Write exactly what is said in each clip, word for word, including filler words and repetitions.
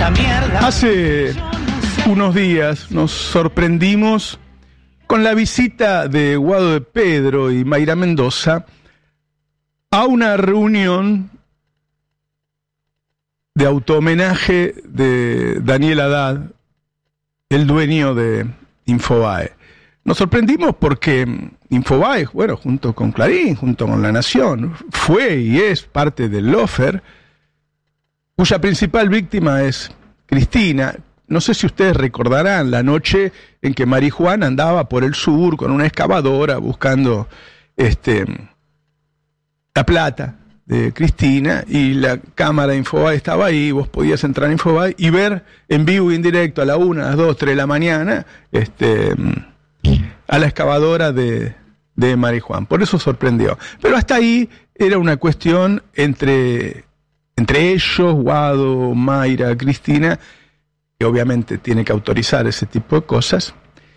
esta mierda. Hace unos días nos sorprendimos con la visita de Guado de Pedro y Mayra Mendoza a una reunión de autohomenaje de Daniel Haddad, el dueño de Infobae. Nos sorprendimos porque Infobae, bueno, junto con Clarín, junto con La Nación, fue y es parte del Lofer, cuya principal víctima es Cristina. No sé si ustedes recordarán la noche en que Marijuana andaba por el sur con una excavadora buscando este, la plata de Cristina, y la cámara de Infobae estaba ahí. Vos podías entrar en Infobae y ver en vivo y en directo a la una, a las dos, tres de la mañana este, a la excavadora de, de Marijuán. Por eso sorprendió. Pero hasta ahí era una cuestión entre, entre ellos, Guado, Mayra, Cristina, que obviamente tiene que autorizar ese tipo de cosas,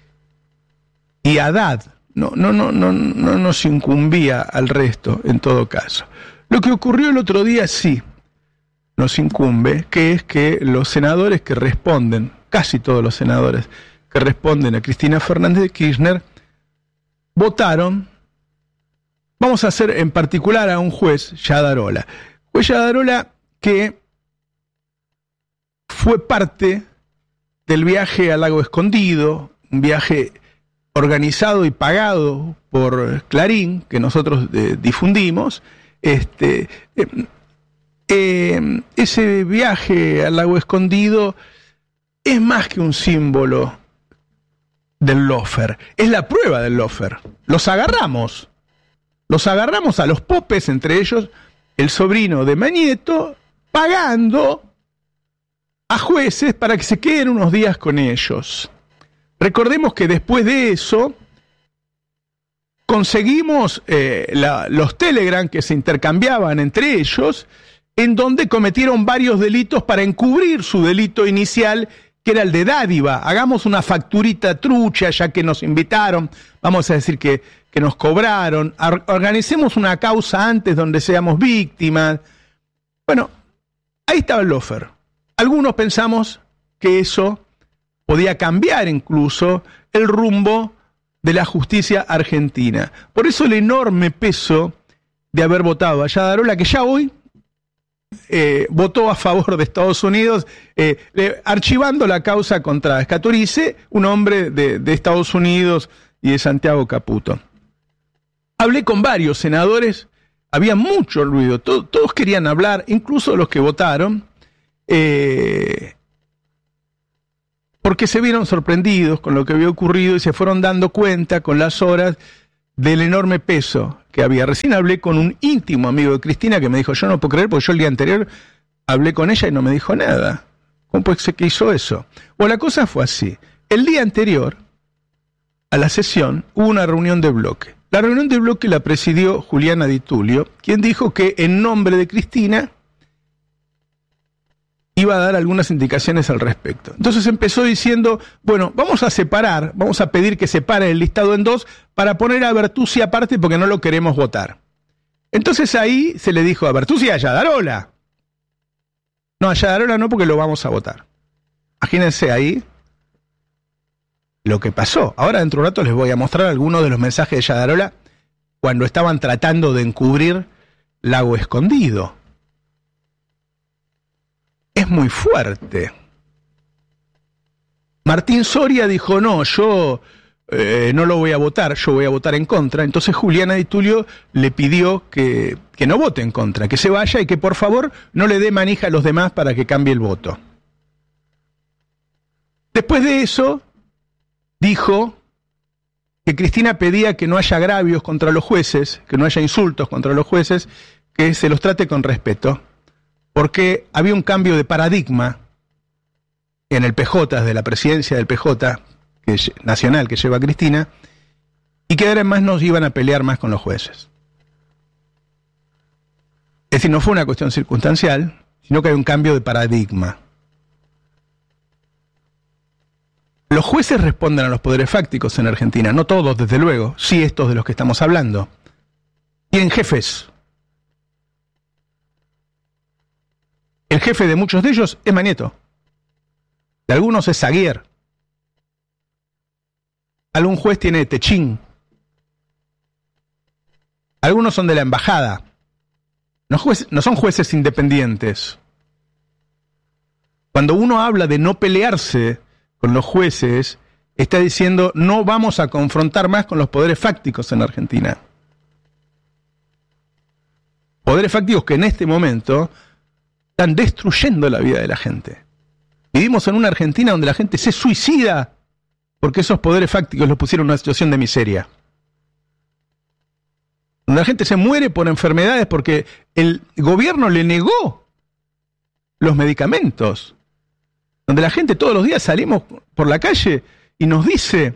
y Haddad no, no, no, no, no nos incumbía al resto en todo caso. Lo que ocurrió el otro día sí nos incumbe, que es que los senadores que responden, casi todos los senadores que responden a Cristina Fernández de Kirchner, votaron, vamos a hacer en particular a un juez, Yadarola. Juez Yadarola que fue parte del viaje al Lago Escondido, un viaje organizado y pagado por Clarín, que nosotros eh, difundimos. Este, eh, eh, ese viaje al Lago Escondido es más que un símbolo del Lofer, es la prueba del Lofer. Los agarramos, los agarramos a los popes, entre ellos el sobrino de Mañeto, pagando a jueces para que se queden unos días con ellos. Recordemos que después de eso conseguimos eh, la, los Telegram que se intercambiaban entre ellos, en donde cometieron varios delitos para encubrir su delito inicial, que era el de dádiva. Hagamos una facturita trucha, ya que nos invitaron, vamos a decir que, que nos cobraron, Or- organicemos una causa antes donde seamos víctimas. Bueno, ahí estaba el Lofer. Algunos pensamos que eso podía cambiar incluso el rumbo de la justicia argentina. Por eso el enorme peso de haber votado a Yadarola, que ya hoy eh, votó a favor de Estados Unidos, eh, eh, archivando la causa contra Escaturice, un hombre de, de Estados Unidos y de Santiago Caputo. Hablé con varios senadores, había mucho ruido, to- todos querían hablar, incluso los que votaron, Eh, porque se vieron sorprendidos con lo que había ocurrido y se fueron dando cuenta con las horas del enorme peso que había. Recién hablé con un íntimo amigo de Cristina que me dijo, yo no puedo creer, porque yo el día anterior hablé con ella y no me dijo nada. ¿Cómo puede ser que hizo eso? Bueno, la cosa fue así. El día anterior a la sesión hubo una reunión de bloque. La reunión de bloque la presidió Juliana Di Tulio, quien dijo que en nombre de Cristina iba a dar algunas indicaciones al respecto. Entonces empezó diciendo, bueno, vamos a separar, vamos a pedir que separe el listado en dos para poner a Bertuzzi aparte porque no lo queremos votar. Entonces ahí se le dijo a Bertuzzi, a Yadarola. No, a Yadarola no, porque lo vamos a votar. Imagínense ahí lo que pasó. Ahora dentro de un rato les voy a mostrar algunos de los mensajes de Yadarola cuando estaban tratando de encubrir Lago Escondido. Es muy fuerte. Martín Soria dijo, no, yo eh, no lo voy a votar, yo voy a votar en contra. Entonces Juliana Di Tulio le pidió que, que no vote en contra, que se vaya y que por favor no le dé manija a los demás para que cambie el voto. Después de eso, dijo que Cristina pedía que no haya agravios contra los jueces, que no haya insultos contra los jueces, que se los trate con respeto, porque había un cambio de paradigma en el P J, de la presidencia del P J que, nacional que lleva Cristina, y que ahora más nos iban a pelear más con los jueces. Es decir, no fue una cuestión circunstancial, sino que hay un cambio de paradigma. Los jueces responden a los poderes fácticos en Argentina, no todos, desde luego, sí estos de los que estamos hablando. Tienen jefes. El jefe de muchos de ellos es Mañeto. De algunos es Zaguier. Algún juez tiene Techín. Algunos son de la embajada. No, juez, no son jueces independientes. Cuando uno habla de no pelearse con los jueces, está diciendo no vamos a confrontar más con los poderes fácticos en Argentina. Poderes fácticos que en este momento están destruyendo la vida de la gente. Vivimos en una Argentina donde la gente se suicida porque esos poderes fácticos los pusieron en una situación de miseria. Donde la gente se muere por enfermedades porque el gobierno le negó los medicamentos. Donde la gente todos los días salimos por la calle y nos dice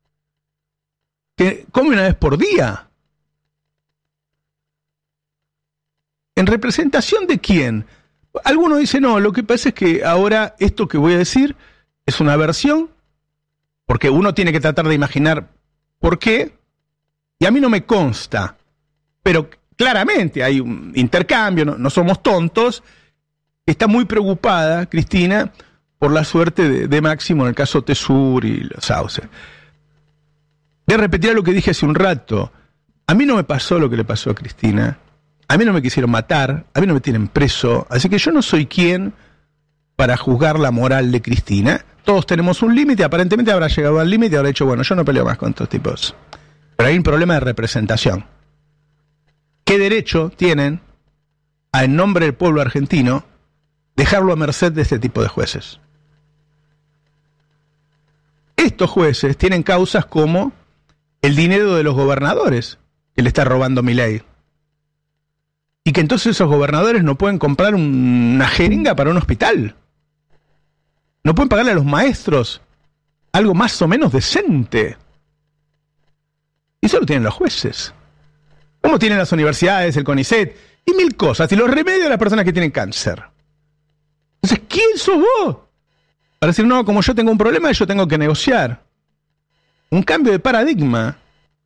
que come una vez por día. ¿En representación de quién? Algunos dicen, no, lo que pasa es que ahora esto que voy a decir es una versión, porque uno tiene que tratar de imaginar por qué, y a mí no me consta, pero claramente hay un intercambio, no, no somos tontos. Está muy preocupada Cristina por la suerte de, de Máximo en el caso Tesur y los Sauces. Voy a repetir lo que dije hace un rato. A mí no me pasó lo que le pasó a Cristina. A mí no me quisieron matar, a mí no me tienen preso, así que yo no soy quien para juzgar la moral de Cristina. Todos tenemos un límite, aparentemente habrá llegado al límite y habrá dicho, bueno, yo no peleo más con estos tipos. Pero hay un problema de representación. ¿Qué derecho tienen a, en nombre del pueblo argentino, dejarlo a merced de este tipo de jueces? Estos jueces tienen causas como el dinero de los gobernadores que le está robando Milei. Y que entonces esos gobernadores no pueden comprar un, una jeringa para un hospital. No pueden pagarle a los maestros algo más o menos decente. Y eso lo tienen los jueces. Como tienen las universidades, el CONICET, y mil cosas. Y los remedios de las personas que tienen cáncer. Entonces, ¿quién sos vos? Para decir, no, como yo tengo un problema, yo tengo que negociar. Un cambio de paradigma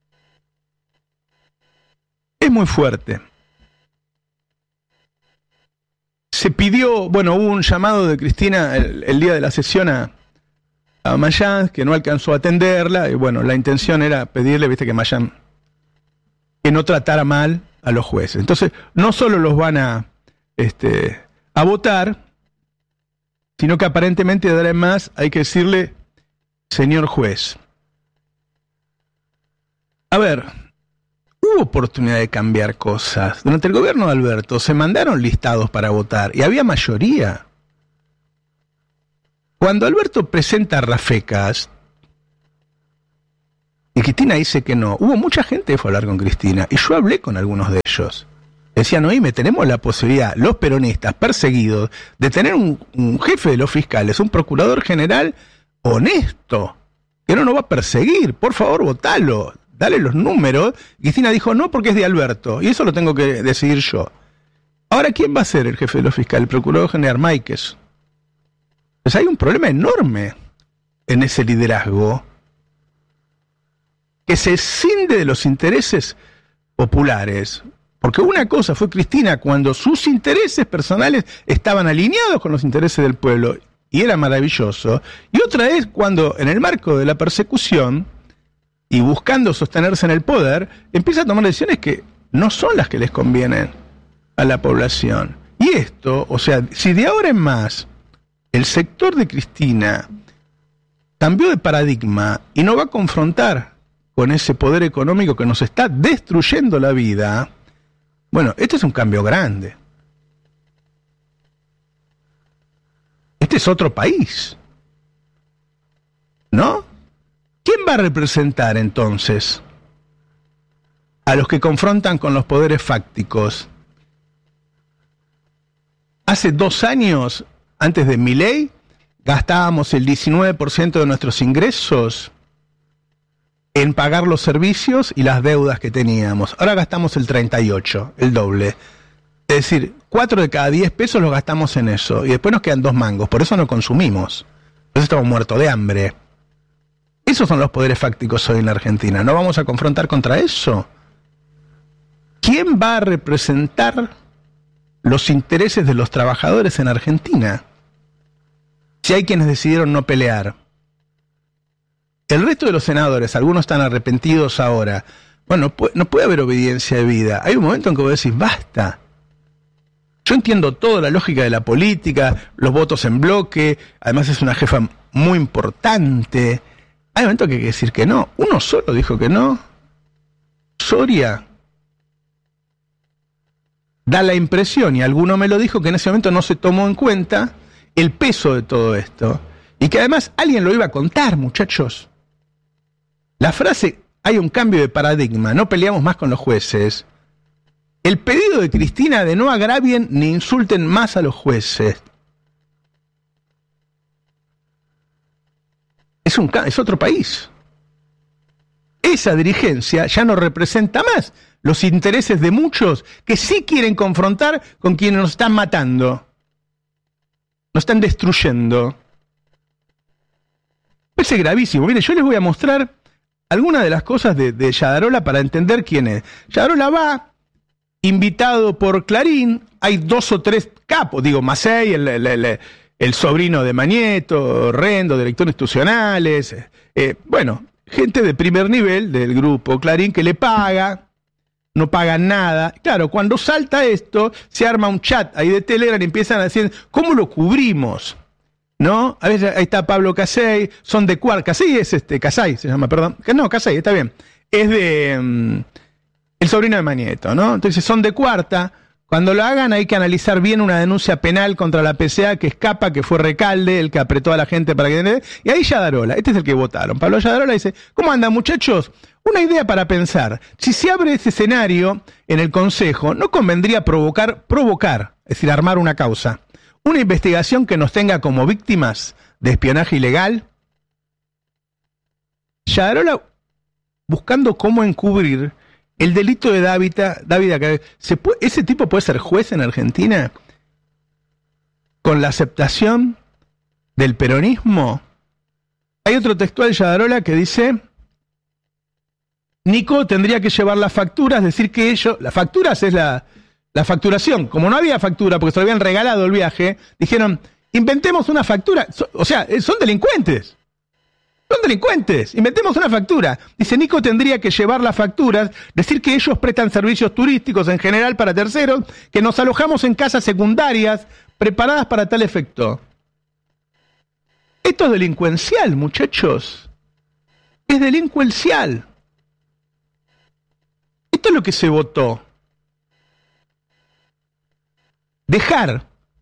es muy fuerte. Se pidió, bueno, hubo un llamado de Cristina el, el día de la sesión a, a Mayans, que no alcanzó a atenderla, y bueno, la intención era pedirle, viste, que Mayans que no tratara mal a los jueces. Entonces, no solo los van a, este, a votar, sino que aparentemente de más hay que decirle, señor juez. A ver, hubo oportunidad de cambiar cosas. Durante el gobierno de Alberto se mandaron listados para votar y había mayoría. Cuando Alberto presenta rafecas y Cristina dice que no, hubo mucha gente que fue a hablar con Cristina y yo hablé con algunos de ellos. Decían, oíme, tenemos la posibilidad, los peronistas perseguidos, de tener un, un jefe de los fiscales, un procurador general honesto, que no nos va a perseguir, por favor, votalo. Dale los números. Cristina dijo no porque es de Alberto y eso lo tengo que decidir yo. Ahora, ¿quién va a ser el jefe de los fiscales? El procurador general Máiquez. Pues hay un problema enorme en ese liderazgo que se escinde de los intereses populares. Porque una cosa fue Cristina cuando sus intereses personales estaban alineados con los intereses del pueblo y era maravilloso. Y otra es cuando en el marco de la persecución y buscando sostenerse en el poder, empieza a tomar decisiones que no son las que les convienen a la población. Y esto, o sea, si de ahora en más el sector de Cristina cambió de paradigma y no va a confrontar con ese poder económico que nos está destruyendo la vida, bueno, este es un cambio grande. Este es otro país, ¿no? ¿Quién va a representar entonces a los que confrontan con los poderes fácticos? Hace dos años, antes de Milei, gastábamos el diecinueve por ciento de nuestros ingresos en pagar los servicios y las deudas que teníamos. Ahora gastamos el treinta y ocho, el doble. Es decir, cuatro de cada diez pesos los gastamos en eso y después nos quedan dos mangos. Por eso no consumimos. Por eso estamos muertos de hambre. Esos son los poderes fácticos hoy en la Argentina. ¿No vamos a confrontar contra eso? ¿Quién va a representar los intereses de los trabajadores en Argentina? si hay quienes decidieron no pelear. El resto de los senadores, algunos están arrepentidos ahora. Bueno, no puede, no puede haber obediencia de vida. Hay un momento en que vos decís, basta. Yo entiendo toda la lógica de la política, los votos en bloque, además es una jefa muy importante. Hay un momento en que hay que decir que no. Uno solo dijo que no. Soria. Da la impresión, y alguno me lo dijo, que en ese momento no se tomó en cuenta el peso de todo esto. Y que además alguien lo iba a contar, muchachos. La frase, hay un cambio de paradigma, no peleamos más con los jueces. El pedido de Cristina de no agravien ni insulten más a los jueces. Es, un, es otro país. Esa dirigencia ya no representa más los intereses de muchos que sí quieren confrontar con quienes nos están matando. Nos están destruyendo. Es gravísimo. Mire, yo les voy a mostrar algunas de las cosas de, de Yadarola para entender quién es. Yadarola va, invitado por Clarín, hay dos o tres capos, digo, Macei, el, el, el, el sobrino de Mañeto, Rendo, directores institucionales, eh, bueno, gente de primer nivel del grupo Clarín que le paga, no pagan nada. Claro, cuando salta esto, se arma un chat ahí de Telegram y empiezan a decir, ¿cómo lo cubrimos? ¿No? A veces ahí está Pablo Casey, son de Cuar, Casey es este, Casay se llama, perdón. No, Casey, está bien. Es de um, el sobrino de Mañeto, ¿no? Entonces son de cuarta. Cuando lo hagan hay que analizar bien una denuncia penal contra la P C A que escapa, que fue Recalde, el que apretó a la gente para que... Y ahí Yadarola, este es el que votaron. Pablo Yadarola dice, ¿cómo andan, muchachos? Una idea para pensar. Si se abre ese escenario en el Consejo, ¿no convendría provocar, provocar, es decir, armar una causa? Una investigación que nos tenga como víctimas de espionaje ilegal. Yadarola buscando cómo encubrir el delito de Dávila. Dávila, ¿se puede, ¿ese tipo puede ser juez en Argentina? ¿Con la aceptación del peronismo? Hay otro textual de Yadarola que dice, Nico tendría que llevar las facturas, decir que ellos, las facturas es la... La facturación, como no había factura porque se lo habían regalado el viaje, dijeron, inventemos una factura. So, o sea, son delincuentes. Son delincuentes. Inventemos una factura. Dice, Nico tendría que llevar las facturas, decir que ellos prestan servicios turísticos en general para terceros, que nos alojamos en casas secundarias preparadas para tal efecto. Esto es delincuencial, muchachos. Es delincuencial. Esto es lo que se votó. Dejar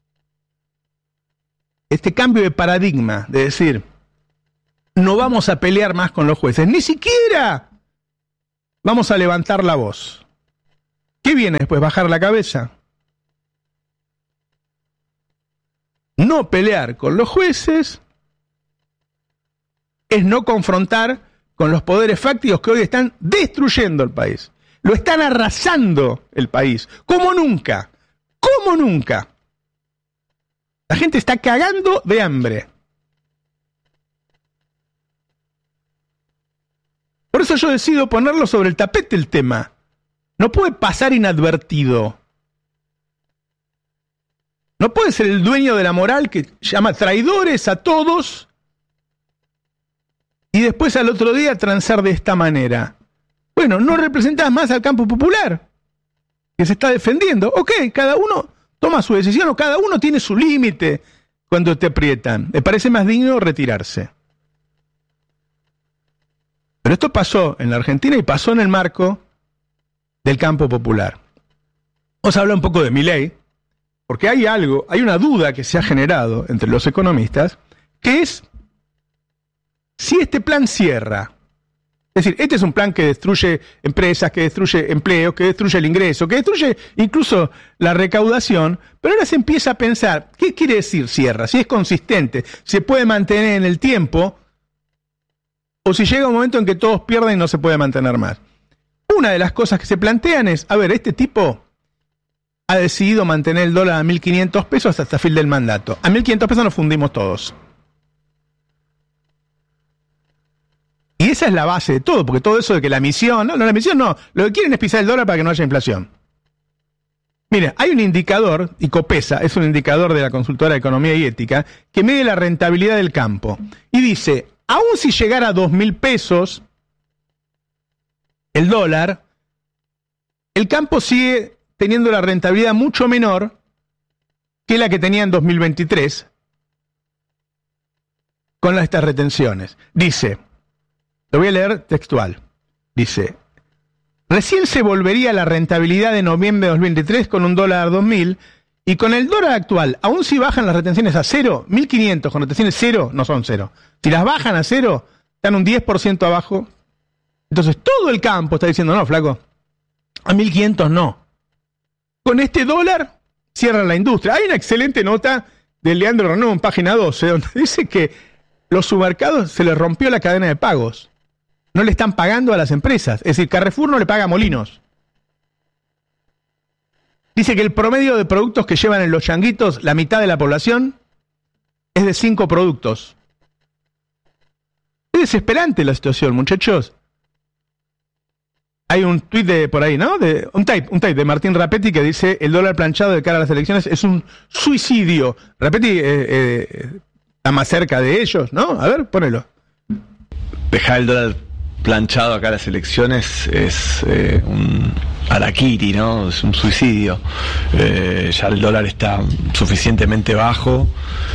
este cambio de paradigma, de decir, no vamos a pelear más con los jueces, ni siquiera vamos a levantar la voz. ¿Qué viene después? Bajar la cabeza. No pelear con los jueces es no confrontar con los poderes fácticos que hoy están destruyendo el país. Lo están arrasando el país, como nunca. Como nunca. La gente está cagando de hambre. Por eso yo decido ponerlo sobre el tapete el tema. No puede pasar inadvertido. No puede ser el dueño de la moral que llama traidores a todos y después al otro día transar de esta manera. Bueno, no representás más al campo popular que se está defendiendo. Ok, cada uno toma su decisión o cada uno tiene su límite cuando te aprietan. Me parece más digno retirarse. Pero esto pasó en la Argentina y pasó en el marco del campo popular. Vamos a hablar un poco de Milei, porque hay algo, hay una duda que se ha generado entre los economistas, que es si este plan cierra. Es decir, este es un plan que destruye empresas, que destruye empleo, que destruye el ingreso, que destruye incluso la recaudación, pero ahora se empieza a pensar, ¿qué quiere decir cierra? Si es consistente, se puede mantener en el tiempo, o si llega un momento en que todos pierden y no se puede mantener más. Una de las cosas que se plantean es, a ver, este tipo ha decidido mantener el dólar a mil quinientos pesos hasta el fin del mandato. A mil quinientos pesos nos fundimos todos. Y esa es la base de todo, porque todo eso de que la misión, no, no la misión no, lo que quieren es pisar el dólar para que no haya inflación. Mire, hay un indicador, y Copesa es un indicador de la consultora de Economía y Ética, que mide la rentabilidad del campo. Y dice, aun si llegara a dos mil pesos el dólar, el campo sigue teniendo la rentabilidad mucho menor que la que tenía en dos mil veintitrés con estas retenciones. Dice, lo voy a leer textual, dice, recién se volvería la rentabilidad de noviembre de dos mil veintitrés con un dólar dos mil, y con el dólar actual, aun si bajan las retenciones a cero, mil quinientos con retenciones cero, no son cero. Si las bajan a cero, están un diez por ciento abajo. Entonces todo el campo está diciendo, no, flaco, a mil quinientos no. Con este dólar cierra la industria. Hay una excelente nota de Leandro Renaud en página doce, donde dice que los supermercados se les rompió la cadena de pagos. No le están pagando a las empresas. Es decir, Carrefour no le paga a Molinos. Dice que el promedio de productos que llevan en los changuitos la mitad de la población es de cinco productos. Es desesperante la situación, muchachos. Hay un tuit de por ahí, ¿no? De, un type, un type de Martín Rapetti que dice el dólar planchado de cara a las elecciones es un suicidio. Rapetti eh, eh, está más cerca de ellos, ¿no? A ver, ponelo. Dejar el dólar planchado acá a las elecciones es eh, un harakiri, ¿no? Es un suicidio. Eh, ya el dólar está suficientemente bajo.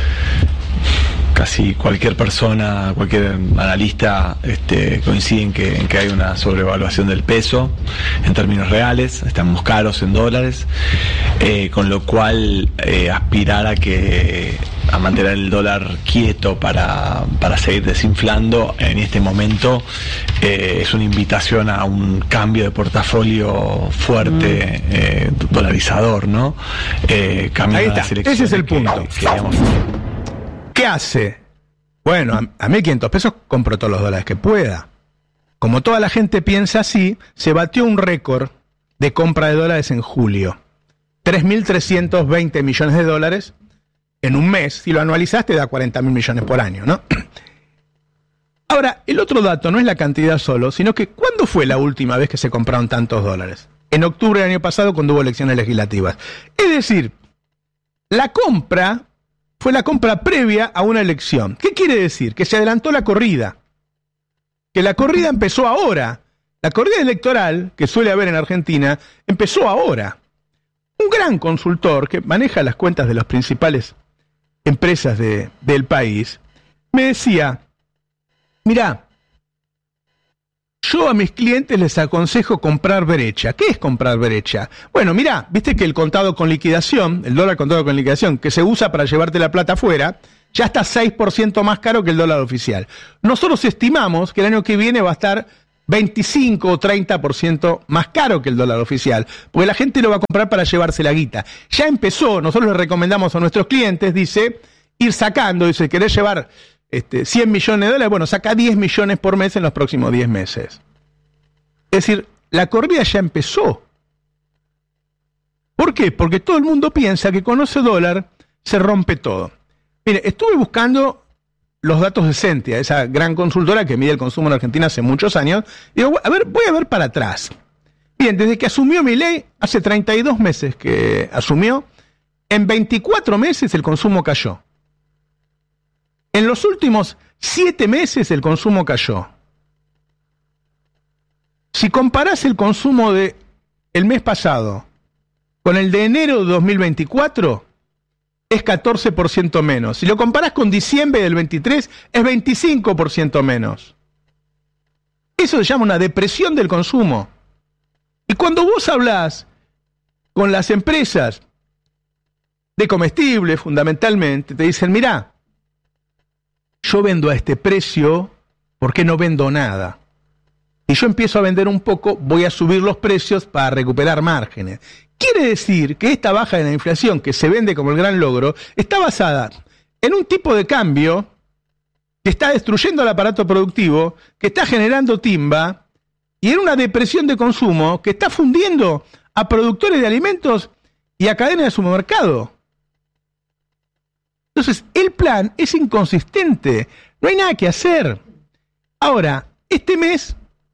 Casi cualquier persona, cualquier analista este, coincide en que, en que hay una sobrevaluación del peso en términos reales, estamos caros en dólares, eh, con lo cual eh, aspirar a que a mantener el dólar quieto para, para seguir desinflando en este momento eh, es una invitación a un cambio de portafolio fuerte, mm. eh, dolarizador, ¿no? Eh, Ahí está, ese es el que, punto. Que, digamos, ¿qué hace? Bueno, a, a mil quinientos pesos compro todos los dólares que pueda. Como toda la gente piensa así, se batió un récord de compra de dólares en julio. tres mil trescientos veinte millones de dólares en un mes. Si lo anualizaste, da cuarenta mil millones por año, ¿no? Ahora, el otro dato no es la cantidad solo, sino que ¿cuándo fue la última vez que se compraron tantos dólares? En octubre del año pasado, cuando hubo elecciones legislativas. Es decir, la compra fue la compra previa a una elección. ¿Qué quiere decir? Que se adelantó la corrida. Que la corrida empezó ahora. La corrida electoral, que suele haber en Argentina, empezó ahora. Un gran consultor que maneja las cuentas de las principales empresas de, del país, me decía, mirá, yo a mis clientes les aconsejo comprar brecha. ¿Qué es comprar brecha? Bueno, mirá, viste que el contado con liquidación, el dólar contado con liquidación, que se usa para llevarte la plata afuera, ya está seis por ciento más caro que el dólar oficial. Nosotros estimamos que el año que viene va a estar veinticinco o treinta por ciento más caro que el dólar oficial, porque la gente lo va a comprar para llevarse la guita. Ya empezó, nosotros le recomendamos a nuestros clientes, dice, ir sacando, dice, querés llevar Este, cien millones de dólares, bueno, saca diez millones por mes en los próximos diez meses. Es decir, la corrida ya empezó. ¿Por qué? Porque todo el mundo piensa que con ese dólar se rompe todo. Mire, estuve buscando los datos de Sentia, esa gran consultora que mide el consumo en Argentina hace muchos años. Y digo, a ver, voy a ver para atrás. Bien, desde que asumió Milei, hace treinta y dos meses que asumió, en veinticuatro meses el consumo cayó. En los últimos siete meses el consumo cayó. Si comparás el consumo de el mes pasado con el de enero de dos mil veinticuatro, es catorce por ciento menos. Si lo comparás con diciembre del veintitrés, es veinticinco por ciento menos. Eso se llama una depresión del consumo. Y cuando vos hablás con las empresas de comestibles, fundamentalmente, te dicen, mirá, yo vendo a este precio, ¿por qué no vendo nada? Y yo empiezo a vender un poco, voy a subir los precios para recuperar márgenes. Quiere decir que esta baja de la inflación, que se vende como el gran logro, está basada en un tipo de cambio que está destruyendo el aparato productivo, que está generando timba, y en una depresión de consumo que está fundiendo a productores de alimentos y a cadenas de supermercado. Entonces, el plan es inconsistente, no hay nada que hacer. Ahora, este mes,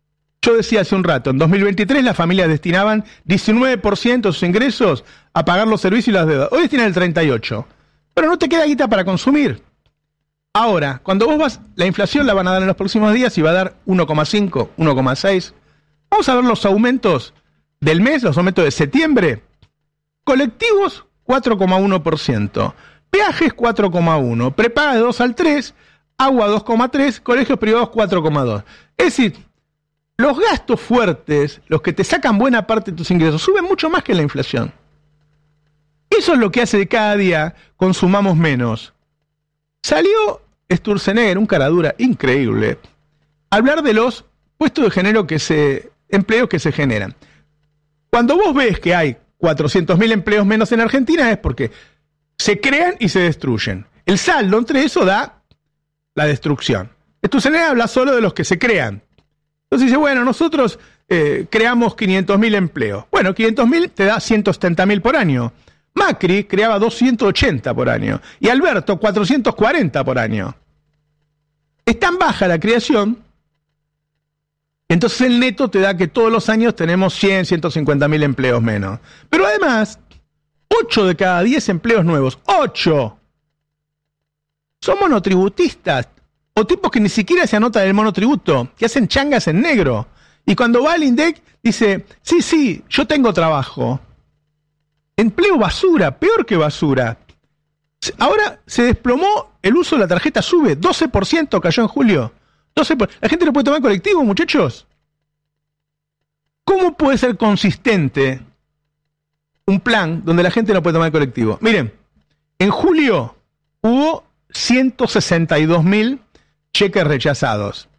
Yo decía hace un rato, en dos mil veintitrés las familias destinaban diecinueve por ciento de sus ingresos a pagar los servicios y las deudas. Hoy destinan el treinta y ocho por ciento. Pero no te queda guita para consumir. Ahora, cuando vos vas, la inflación la van a dar en los próximos días y va a dar uno coma cinco, uno coma seis. Vamos a ver los aumentos del mes, los aumentos de septiembre. Colectivos, cuatro coma uno por ciento. Peajes, cuatro coma uno por ciento. Prepaga de dos al tres. Agua, dos coma tres. Colegios privados, cuatro coma dos. Es decir, los gastos fuertes, los que te sacan buena parte de tus ingresos, suben mucho más que la inflación. Eso es lo que hace que cada día consumamos menos. Salió Sturzenegger, un caradura increíble, a hablar de los puestos de género que se, empleos que se generan. Cuando vos ves que hay cuatrocientos mil empleos menos en Argentina es porque se crean y se destruyen. El saldo entre eso da la destrucción. Sturzenegger habla solo de los que se crean. Entonces dice, bueno, nosotros eh, creamos quinientos mil empleos. Bueno, quinientos mil te da ciento setenta mil por año. Macri creaba doscientos ochenta por año. Y Alberto, cuatrocientos cuarenta por año. Es tan baja la creación, entonces el neto te da que todos los años tenemos cien, ciento cincuenta mil empleos menos. Pero además, ocho de cada diez empleos nuevos, ocho, son monotributistas. O tipos que ni siquiera se anotan en el monotributo, que hacen changas en negro. Y cuando va al INDEC, dice, sí, sí, yo tengo trabajo. Empleo basura, peor que basura. Ahora se desplomó el uso de la tarjeta SUBE, doce por ciento cayó en julio. doce por ciento. La gente no puede tomar colectivo, muchachos. ¿Cómo puede ser consistente un plan donde la gente no puede tomar colectivo? Miren, en julio hubo ciento sesenta y dos mil cheques rechazados.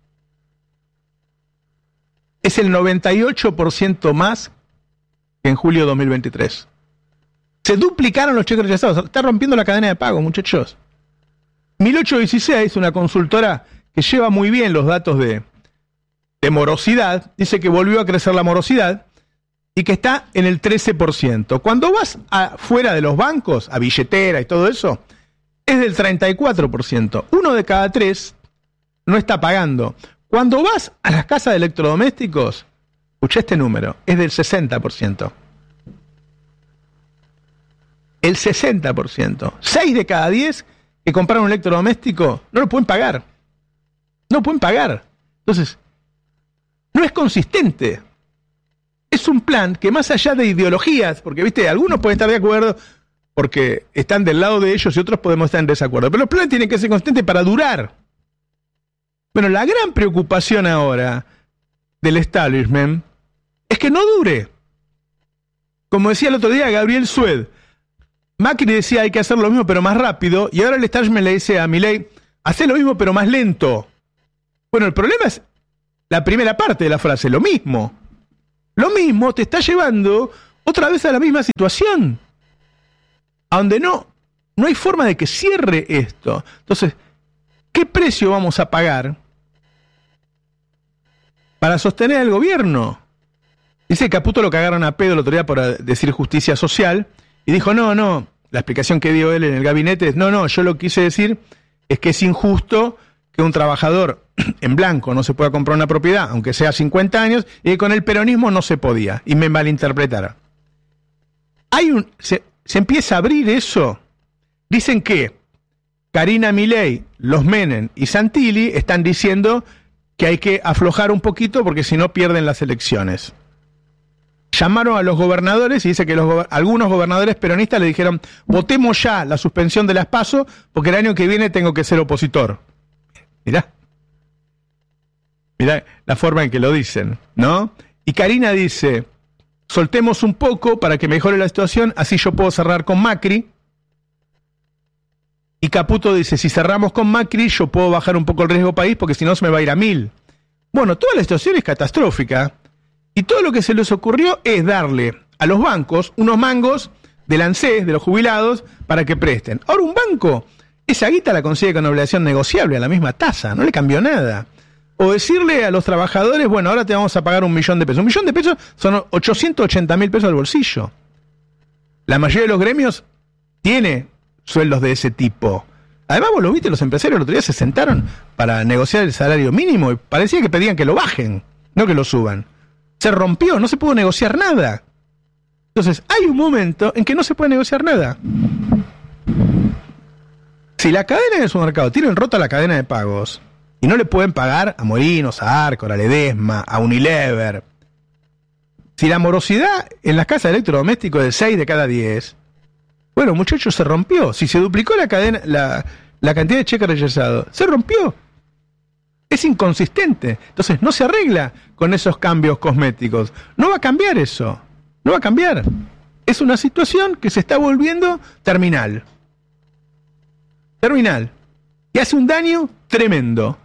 Es el noventa y ocho por ciento más que en julio de dos mil veintitrés. Se duplicaron los cheques rechazados. Está rompiendo la cadena de pago, muchachos. mil ochocientos dieciséis, una consultora que lleva muy bien los datos de, de morosidad, dice que volvió a crecer la morosidad y que está en el trece por ciento. Cuando vas afuera de los bancos, a billetera y todo eso, es del treinta y cuatro por ciento. Uno de cada tres no está pagando. Cuando vas a las casas de electrodomésticos, escuché este número, es del sesenta por ciento. El sesenta por ciento. seis de cada diez que compraron un electrodoméstico no lo pueden pagar. No pueden pagar. Entonces, no es consistente. Es un plan que más allá de ideologías, porque, viste, algunos pueden estar de acuerdo porque están del lado de ellos y otros podemos estar en desacuerdo. Pero los planes tienen que ser consistentes para durar. Bueno, la gran preocupación ahora del establishment es que no dure. Como decía el otro día Gabriel Sued, Macri decía hay que hacer lo mismo pero más rápido, y ahora el establishment le dice a Milei, hacé lo mismo pero más lento. Bueno, el problema es la primera parte de la frase, lo mismo. Lo mismo te está llevando otra vez a la misma situación, a donde no, no hay forma de que cierre esto. Entonces, ¿qué precio vamos a pagar para sostener al gobierno? Dice Caputo lo cagaron a pedo el otro día por decir justicia social, y dijo, no, no, la explicación que dio él en el gabinete es, no, no, yo lo que quise decir es que es injusto que un trabajador en blanco no se pueda comprar una propiedad, aunque sea cincuenta años, y que con el peronismo no se podía, y me malinterpretaron. Hay un, se, se empieza a abrir eso. Dicen que Karina Milei, los Menem y Santilli están diciendo que hay que aflojar un poquito porque si no pierden las elecciones. Llamaron a los gobernadores y dice que los, algunos gobernadores peronistas le dijeron, votemos ya la suspensión de las PASO porque el año que viene tengo que ser opositor. Mirá. Mirá la forma en que lo dicen, ¿no? Y Karina dice, soltemos un poco para que mejore la situación, así yo puedo cerrar con Macri. Y Caputo dice, si cerramos con Macri, yo puedo bajar un poco el riesgo país porque si no se me va a ir a mil. Bueno, toda la situación es catastrófica. Y todo lo que se les ocurrió es darle a los bancos unos mangos del ANSES, de los jubilados, para que presten. Ahora un banco, esa guita la consigue con obligación negociable a la misma tasa, no le cambió nada. O decirle a los trabajadores, bueno, ahora te vamos a pagar un millón de pesos. Un millón de pesos son ochocientos ochenta mil pesos al bolsillo. La mayoría de los gremios tiene sueldos de ese tipo. Además, vos lo viste, los empresarios el otro día se sentaron para negociar el salario mínimo y parecía que pedían que lo bajen. no que lo suban. Se rompió, no se pudo negociar nada. Entonces, hay un momento en que no se puede negociar nada. Si la cadena de supermercado tienen rota la cadena de pagos y no le pueden pagar a Molinos, a Arcor, a Ledesma, a Unilever, si la morosidad en las casas de electrodomésticos es de seis de cada diez, bueno, muchachos, se rompió. Si se duplicó la cadena, la, la cantidad de cheques rechazados, se rompió. Es inconsistente. Entonces, no se arregla con esos cambios cosméticos. No va a cambiar eso. No va a cambiar. Es una situación que se está volviendo terminal. Terminal. Y hace un daño tremendo.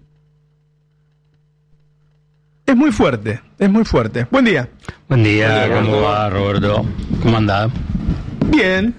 Es muy fuerte, es muy fuerte. Buen día. Buen día, ¿cómo va, Roberto? ¿Cómo andás? Bien.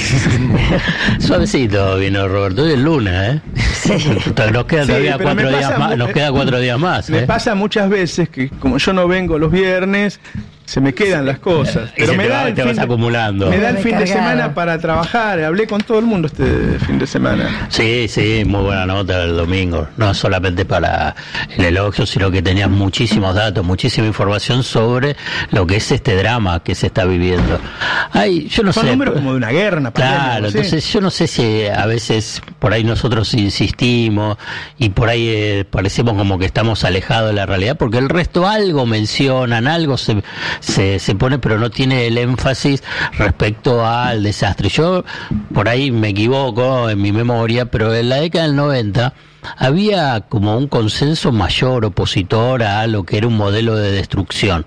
Suavecito vino Roberto, hoy es lunes, ¿eh? Sí. Nos quedan Sí, todavía cuatro días pasa, más, nos me, queda cuatro días más. Me ¿eh? pasa muchas veces que como yo no vengo los viernes, se me quedan las cosas. Y pero me da va, el te fin vas de, acumulando. Me da el fin de semana para trabajar. Hablé con todo el mundo este fin de semana. Sí, sí, muy buena nota el domingo. No solamente para el elogio, sino que tenías muchísimos datos, muchísima información sobre lo que es este drama que se está viviendo. Ay, yo no Son sé. números como de una guerra, una pandemia, Claro, ¿sí? Entonces yo no sé si a veces por ahí nosotros insistimos y por ahí eh, parecemos como que estamos alejados de la realidad, porque el resto algo mencionan, algo se Se, se pone, pero no tiene el énfasis respecto al desastre. Yo por ahí me equivoco en mi memoria, pero en la década del noventa había como un consenso mayor opositor a lo que era un modelo de destrucción.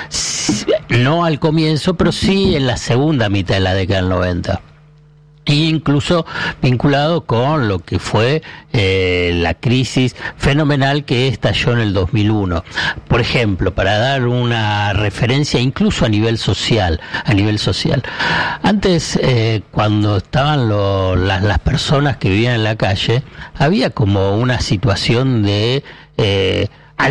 No al comienzo, pero sí en la segunda mitad de la década del noventa. Y incluso vinculado con lo que fue eh, la crisis fenomenal que estalló en el dos mil uno. Por ejemplo, para dar una referencia incluso a nivel social, a nivel social. Antes, eh, cuando estaban lo, las, las personas que vivían en la calle, había como una situación de Eh,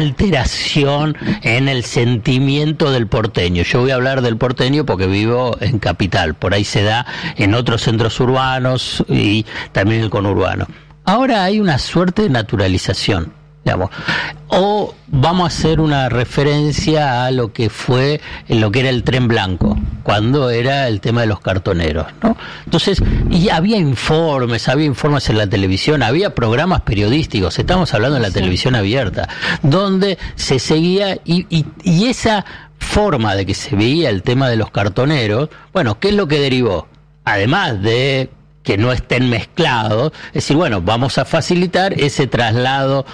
alteración en el sentimiento del porteño. Yo voy a hablar del porteño porque vivo en Capital, por ahí se da en otros centros urbanos y también el conurbano. Ahora hay una suerte de naturalización, digamos, o vamos a hacer una referencia a lo que fue, lo que era el tren blanco, cuando era el tema de los cartoneros, ¿no? Entonces, y había informes, había informes en la televisión, había programas periodísticos, estamos hablando de la sí. televisión abierta, donde se seguía, y, y, y esa forma de que se veía el tema de los cartoneros, bueno, ¿qué es lo que derivó? Además de que no estén mezclados, es decir, bueno, vamos a facilitar ese traslado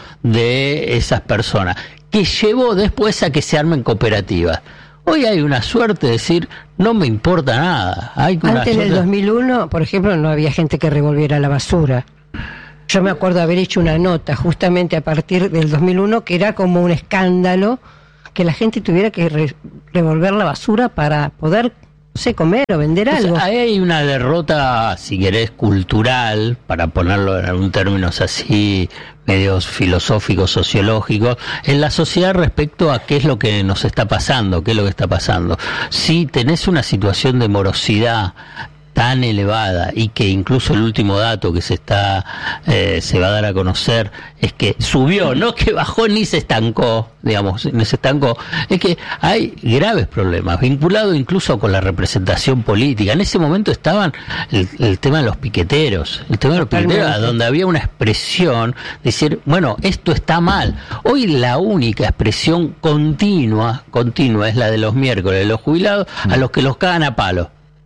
de esas personas, que llevó después a que se armen cooperativas. Hoy hay una suerte de decir, no me importa nada. Hay una Antes suerte... del dos mil uno, por ejemplo, no había gente que revolviera la basura. Yo me acuerdo haber hecho una nota justamente a partir del dos mil uno que era como un escándalo que la gente tuviera que re- revolver la basura para poder, no sé, comer o vender algo. Entonces, ahí hay una derrota, si querés, cultural, para ponerlo en algún términos así, medios filosóficos, sociológicos, en la sociedad respecto a qué es lo que nos está pasando, qué es lo que está pasando. Si tenés una situación de morosidad tan elevada y que incluso el último dato que se está eh, se va a dar a conocer es que subió, no que bajó ni se estancó, digamos, ni se estancó, es que hay graves problemas vinculados incluso con la representación política. En ese momento estaban el, el tema de los piqueteros, el tema de los piqueteros, donde había una expresión, decir, bueno, esto está mal. Hoy la única expresión continua, continua es la de los miércoles, de los jubilados, a los que los cagan a palo.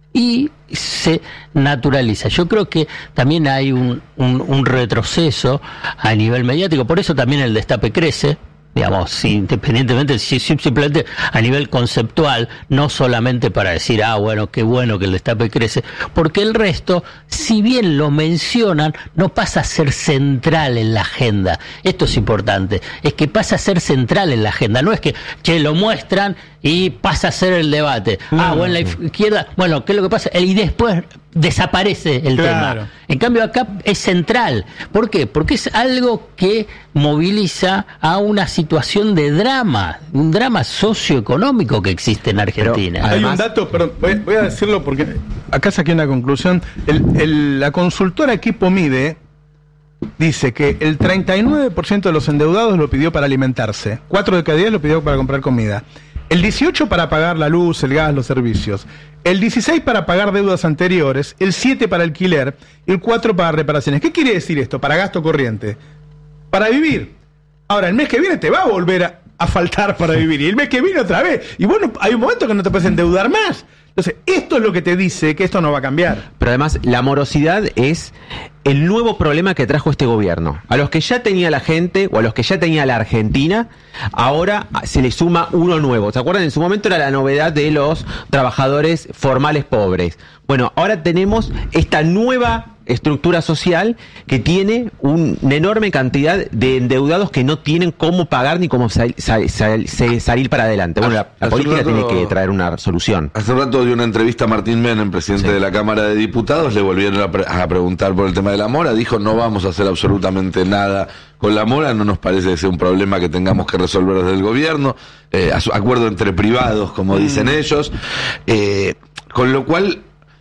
Y se naturaliza. Yo creo que también hay un, un, un retroceso a nivel mediático, por eso también el destape crece, digamos, independientemente, simplemente a nivel conceptual, no solamente para decir, ah, bueno, qué bueno que el destape crece, porque el resto, si bien lo mencionan, no pasa a ser central en la agenda. Esto es importante, es que pasa a ser central en la agenda, no es que, che, lo muestran y pasa a ser el debate. No, ah, bueno, la izquierda, bueno, ¿qué es lo que pasa? Y después desaparece el claro. tema. En cambio acá es central. ¿Por qué? Porque es algo que moviliza a una situación de drama, un drama socioeconómico que existe en Argentina. Pero, hay un dato, perdón, voy, voy a decirlo porque acá saqué una conclusión. El, el, la consultora Equipo Mide dice que el treinta y nueve por ciento de los endeudados lo pidió para alimentarse, cuatro de cada diez lo pidió para comprar comida, el dieciocho para pagar la luz, el gas, los servicios, el dieciséis para pagar deudas anteriores, el siete para alquiler y el cuatro para reparaciones. ¿Qué quiere decir esto? Para gasto corriente. Para vivir. Ahora, el mes que viene te va a volver a, a faltar para vivir. Y el mes que viene otra vez. Y bueno, hay un momento que no te puedes endeudar más. Entonces, esto es lo que te dice que esto no va a cambiar. Pero además, la morosidad es el nuevo problema que trajo este gobierno. A los que ya tenía la gente, o a los que ya tenía la Argentina, ahora se le suma uno nuevo. ¿Se acuerdan? En su momento era la novedad de los trabajadores formales pobres. Bueno, ahora tenemos esta nueva estructura social que tiene un, una enorme cantidad de endeudados que no tienen cómo pagar ni cómo sal, sal, sal, sal, salir para adelante. Bueno, la, la política rato, tiene que traer una solución. Hace rato dio una entrevista a Martín Menem, presidente sí. de la Cámara de Diputados, le volvieron a, pre a preguntar por el tema de la mora, dijo no vamos a hacer absolutamente nada con la mora, no nos parece que sea un problema que tengamos que resolver desde el gobierno, eh, acuerdo entre privados, como mm. dicen ellos, eh, con lo cual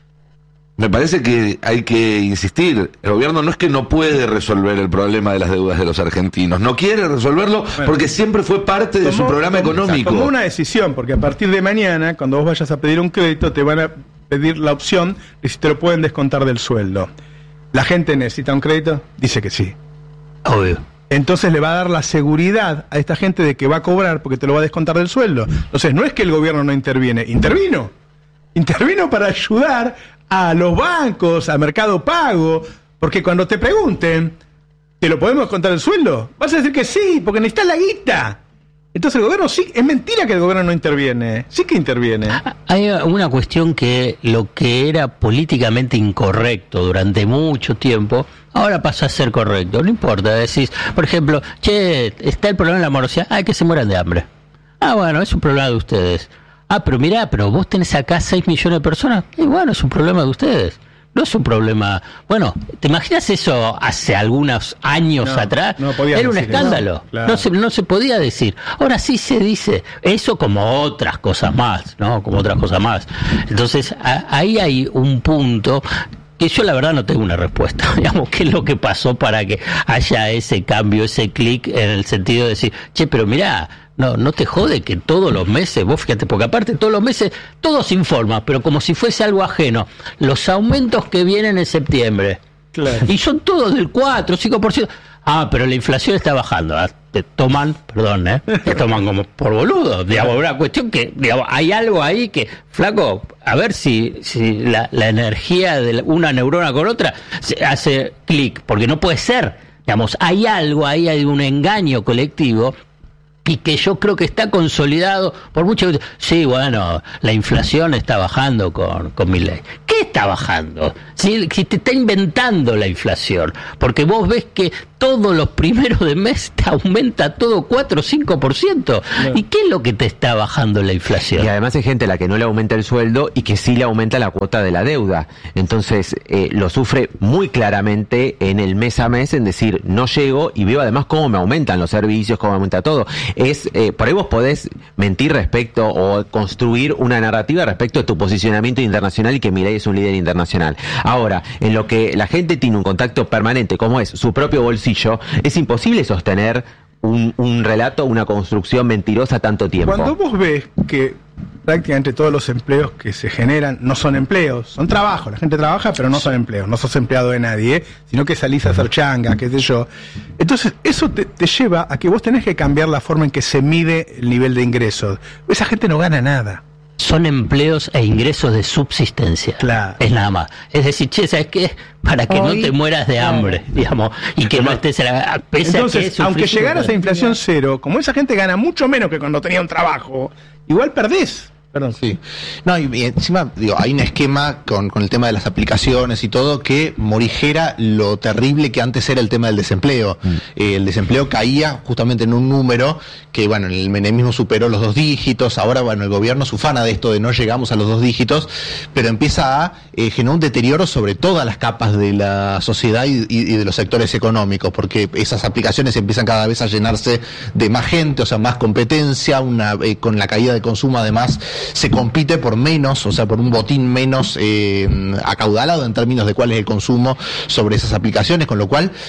me parece que hay que insistir, el gobierno no es que no puede resolver el problema de las deudas de los argentinos, no quiere resolverlo bueno, porque siempre fue parte de tomó, su programa tomó, económico. Tomó una decisión, porque a partir de mañana, cuando vos vayas a pedir un crédito, te van a pedir la opción de si te lo pueden descontar del sueldo. ¿La gente necesita un crédito? Dice que sí. Obvio. Entonces le va a dar la seguridad a esta gente de que va a cobrar porque te lo va a descontar del sueldo. Entonces no es que el gobierno no interviene, intervino. Intervino para ayudar a los bancos, a Mercado Pago, porque cuando te pregunten, ¿te lo podemos descontar el sueldo? Vas a decir que sí, porque necesitas la guita. Entonces el gobierno sí, es mentira que el gobierno no interviene, sí que interviene. Hay una cuestión que lo que era políticamente incorrecto durante mucho tiempo, ahora pasa a ser correcto, no importa, decís, por ejemplo, che, está el problema de la morosidad, hay que se mueran de hambre. Ah, bueno, es un problema de ustedes. Ah, pero mirá, pero vos tenés acá seis millones de personas. Y bueno, es un problema de ustedes. No es un problema... Bueno, ¿te imaginas eso hace algunos años no, atrás? No Era un escándalo. No, claro. no, se, no se podía decir. Ahora sí se dice. Eso como otras cosas más, ¿no? Como otras cosas más. Entonces, a, ahí hay un punto que yo la verdad no tengo una respuesta. Digamos, ¿qué es lo que pasó para que haya ese cambio, ese clic en el sentido de decir, che, pero mirá... No, no te jode que todos los meses, vos fíjate, porque aparte todos los meses, todo se informa, pero como si fuese algo ajeno. Los aumentos que vienen en septiembre. Claro. Y son todos del cuatro, cinco por ciento. Ah, pero la inflación está bajando. ¿eh? Te toman, perdón, ¿eh? Te toman como por boludo. Digamos, una cuestión que, digamos, hay algo ahí que, flaco, a ver si, si la, la energía de una neurona con otra se hace clic, porque no puede ser. Digamos, hay algo ahí, hay un engaño colectivo. Y que yo creo que está consolidado por mucho. Sí, bueno, la inflación está bajando con, con Milei. ¿Qué está bajando? Si, si te está inventando la inflación, porque vos ves que todos los primeros de mes te aumenta todo cuatro o cinco por ciento. No. ¿Y qué es lo que te está bajando la inflación? Y además hay gente a la que no le aumenta el sueldo y que sí le aumenta la cuota de la deuda. Entonces eh, lo sufre muy claramente en el mes a mes, en decir, no llego y veo además cómo me aumentan los servicios, cómo me aumenta todo. Es eh, por ahí vos podés mentir respecto o construir una narrativa respecto de tu posicionamiento internacional y que Milei es un líder internacional. Ahora, en lo que la gente tiene un contacto permanente, como es su propio bolsillo, es imposible sostener un, un relato, una construcción mentirosa tanto tiempo. Cuando vos ves que prácticamente todos los empleos que se generan no son empleos, son trabajos, la gente trabaja pero no son empleos, no sos empleado de nadie, ¿eh? Sino que salís a hacer changa, qué sé yo. Entonces eso te, te lleva a que vos tenés que cambiar la forma en que se mide el nivel de ingresos. Esa gente no gana nada. Son empleos e ingresos de subsistencia. Claro. Es nada más. Es decir, che, ¿sabes qué? Para que Hoy, no te mueras de hambre, claro. digamos, y que no estés en la... Pese Entonces, a que aunque llegaras a inflación cero, como esa gente gana mucho menos que cuando tenía un trabajo, igual perdés. Perdón. Sí. No, y, y encima, digo, hay un esquema con, con el tema de las aplicaciones y todo que morigera lo terrible que antes era el tema del desempleo. Mm. Eh, el desempleo caía justamente en un número que, bueno, el menemismo superó los dos dígitos, ahora, bueno, el gobierno se ufana de esto de no llegamos a los dos dígitos, pero empieza a eh, generar un deterioro sobre todas las capas de la sociedad y, y, y de los sectores económicos, porque esas aplicaciones empiezan cada vez a llenarse de más gente, o sea, más competencia, una eh, con la caída de consumo además se compite por menos, o sea, por un botín menos eh, acaudalado en términos de cuál es el consumo sobre esas aplicaciones, con lo cual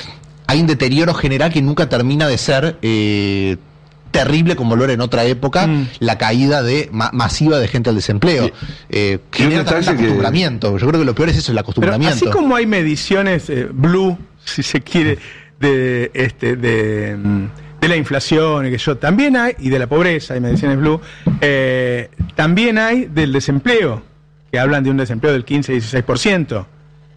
hay un deterioro general que nunca termina de ser eh, terrible como lo era en otra época, mm. la caída de ma masiva de gente al desempleo. Eh, genera también el acostumbramiento. Que... Yo creo que lo peor es eso, el acostumbramiento. Pero así como hay mediciones eh, blue, si se quiere, de este de, de la inflación y que yo también hay, y de la pobreza, hay mediciones blue, eh, también hay del desempleo, que hablan de un desempleo del quince a dieciséis por ciento.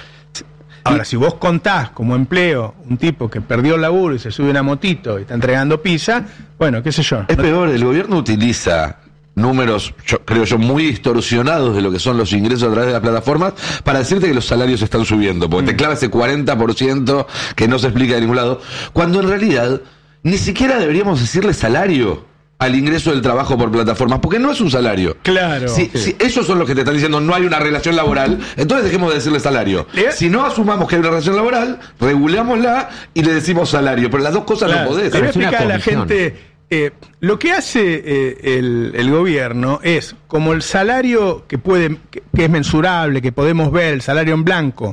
Ahora, si vos contás como empleo un tipo que perdió el laburo y se sube una motito y está entregando pizza, bueno, qué sé yo. Es peor, el gobierno utiliza números, yo, creo yo, muy distorsionados de lo que son los ingresos a través de las plataformas para decirte que los salarios están subiendo, porque mm. te clava ese cuarenta por ciento que no se explica de ningún lado, cuando en realidad ni siquiera deberíamos decirle salario al ingreso del trabajo por plataformas, porque no es un salario. Claro. Si, si esos son los que te están diciendo no hay una relación laboral, entonces dejemos de decirle salario. ¿Eh? Si no asumamos que hay una relación laboral, regulémosla y le decimos salario, pero las dos cosas claro. no podés. Le voy a explicar a la gente, eh, lo que hace eh, el, el gobierno es, como el salario que puede, que, que es mensurable, que podemos ver, el salario en blanco,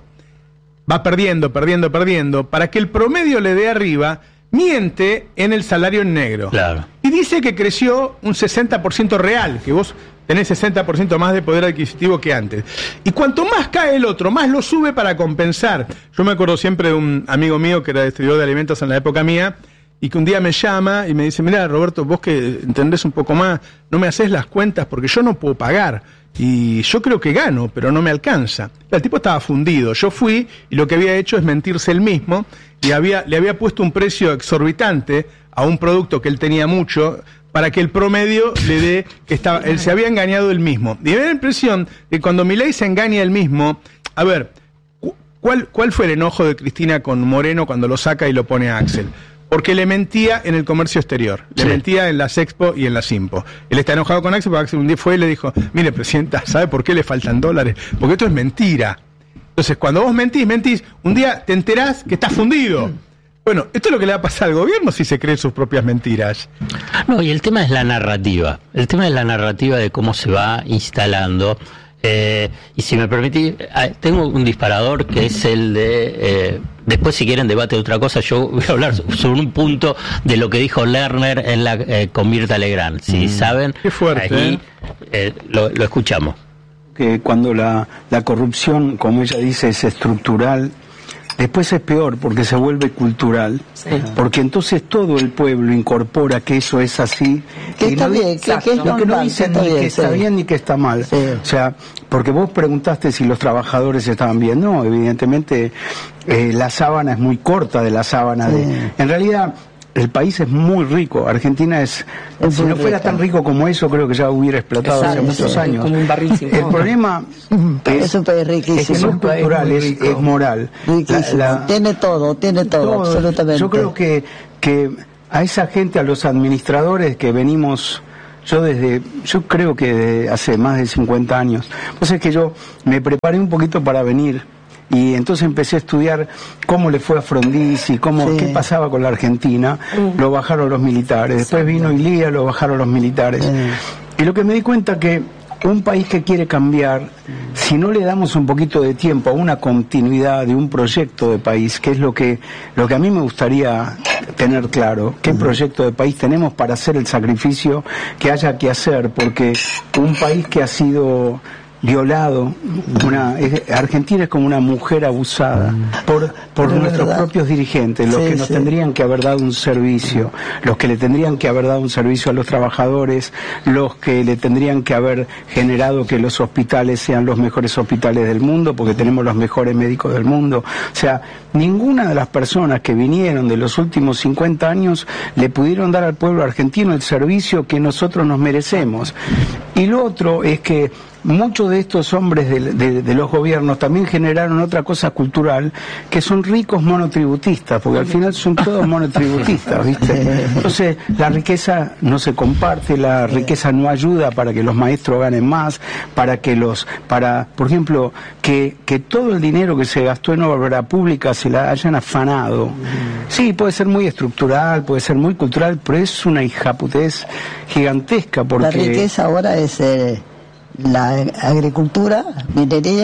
va perdiendo, perdiendo, perdiendo, para que el promedio le dé arriba, miente en el salario en negro. Claro. Y dice que creció un sesenta por ciento real, que vos tenés sesenta por ciento más de poder adquisitivo que antes. Y cuanto más cae el otro, más lo sube para compensar. Yo me acuerdo siempre de un amigo mío que era distribuidor de alimentos en la época mía, y que un día me llama y me dice, mirá, Roberto, vos que entendés un poco más, no me haces las cuentas porque yo no puedo pagar. Y yo creo que gano, pero no me alcanza. El tipo estaba fundido. Yo fui y lo que había hecho es mentirse él mismo y había, le había puesto un precio exorbitante a un producto que él tenía mucho para que el promedio le dé que estaba, él se había engañado él mismo. Y me da la impresión de que cuando Milei se engaña él mismo, a ver, ¿cuál, cuál fue el enojo de Cristina con Moreno cuando lo saca y lo pone a Axel? Porque le mentía en el comercio exterior, le sí. mentía en las Expo y en las Simpo. Él está enojado con Axel porque Axel un día fue y le dijo, mire, presidenta, ¿sabe por qué le faltan dólares? Porque esto es mentira. Entonces, cuando vos mentís, mentís, un día te enterás que estás fundido. Bueno, esto es lo que le va a pasar al gobierno si se cree sus propias mentiras. No, y el tema es la narrativa. El tema es la narrativa de cómo se va instalando. Eh, y si me permitís, tengo un disparador que es el de... Eh, después, si quieren, debate de otra cosa. Yo voy a hablar sobre un punto de lo que dijo Lerner en la, eh, con Mirta Legrand. Si mm. saben, qué fuerte, ahí, eh, lo, lo escuchamos. Que cuando la, la corrupción, como ella dice, es estructural, después es peor porque se vuelve cultural, sí. porque entonces todo el pueblo incorpora que eso es así. Que está no, bien, que, que es lo que no dicen ni bien, que está sí. bien ni que está mal. Sí. O sea, porque vos preguntaste si los trabajadores estaban bien. No, evidentemente eh, la sábana es muy corta de la sábana. Sí. De, en realidad... El país es muy rico. Argentina es, es si no rica. Fuera tan rico como eso, creo que ya hubiera explotado Exacto, hace muchos sí, años. Como un barril sin el problema es, es un país riquísimo. Es que no es cultural, es, es moral. Riquísimo. La, la, tiene todo, tiene todo, todo, absolutamente. Yo creo que, que a esa gente, a los administradores que venimos... Yo desde, yo creo que desde hace más de cincuenta años. Pues es que yo me preparé un poquito para venir. Y entonces empecé a estudiar cómo le fue a Frondizi, cómo, sí. qué pasaba con la Argentina. Mm. Lo bajaron los militares. Después vino Ilía, lo bajaron los militares. Mm. Y lo que me di cuenta que un país que quiere cambiar, mm. si no le damos un poquito de tiempo a una continuidad de un proyecto de país, que es lo que, lo que a mí me gustaría tener claro, qué mm. proyecto de país tenemos para hacer el sacrificio que haya que hacer, porque un país que ha sido... violado, una es, Argentina es como una mujer abusada por, por nuestros verdad. propios dirigentes, los sí, que nos sí. tendrían que haber dado un servicio, los que le tendrían que haber dado un servicio a los trabajadores, los que le tendrían que haber generado que los hospitales sean los mejores hospitales del mundo, porque tenemos los mejores médicos del mundo. O sea, ninguna de las personas que vinieron de los últimos cincuenta años le pudieron dar al pueblo argentino el servicio que nosotros nos merecemos. Y lo otro es que muchos de estos hombres de, de, de los gobiernos también generaron otra cosa cultural, que son ricos monotributistas, porque al final son todos monotributistas, ¿viste? Entonces, la riqueza no se comparte, la riqueza no ayuda para que los maestros ganen más, para que los, para, por ejemplo, que, que todo el dinero que se gastó en obra pública se la hayan afanado. Sí, puede ser muy estructural, puede ser muy cultural, pero es una hijaputez gigantesca, porque... La riqueza ahora es... Eh... la agricultura, minería